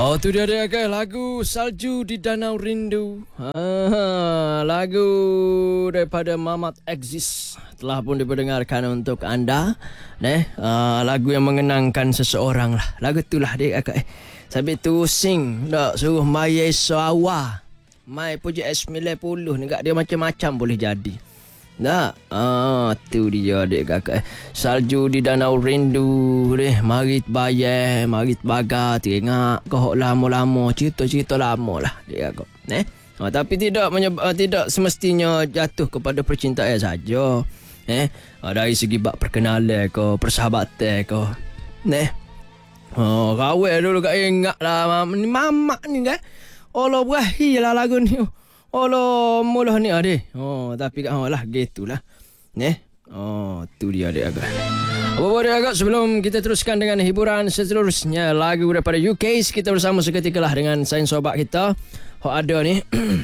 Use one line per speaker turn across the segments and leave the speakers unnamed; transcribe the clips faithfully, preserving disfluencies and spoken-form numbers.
Oh, tu dia dia guys, lagu Salju di Danau Rindu. Ha, lagu daripada Mamat Exist telah pun diperdengarkan untuk anda. Neh, uh, lagu yang mengenangkan seseorang lah. Lagu itulah dia kakak. Eh. Sampai tu sing dak suruh Maya Sawa. Mai puji S sembilan puluh ni kat dia macam-macam boleh jadi. Tak? Ah, tu dia adik kakak. Salju di Danau Rindu deh. Mari bayar, mari baga tengok kau lama-lama cerita-cerita lama lah dia kakak. Eh? Ah, tapi tidak menyebab, tidak semestinya jatuh kepada percintaan saja. Eh? Ah, dari segi bab perkenalan kau, persahabatan kau. Neh. Oh, kawin dulu kak ingat lah mamak ni kan. Allah berahi lah lagu ni. Allah mula ni adik. Oh, tapi oh lah gitulah. Neh. Oh, tu dia adik agak. Apa-apa dia agak sebelum kita teruskan dengan hiburan seterusnya lagu daripada U K, kita bersama seketika lah dengan sains sobat kita. Hok ada ni.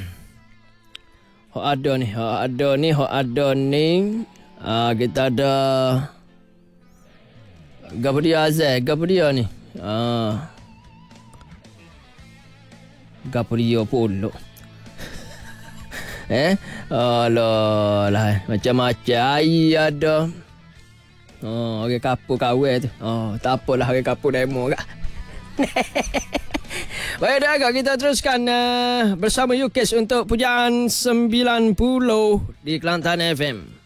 Hok ada ni, hok ada ni, hok ada ni. Ah, kita ada Gabriel Azaz, Gabriel ni. Ah. Gabriel pula. Eh, alah lah macam-macam air ada. Oh, orang kapur kawin tu. Oh, tak apalah orang kapur demo kak. Baik dah agak kita teruskan uh, bersama U K untuk pujaan sembilan puluh di Kelantan F M.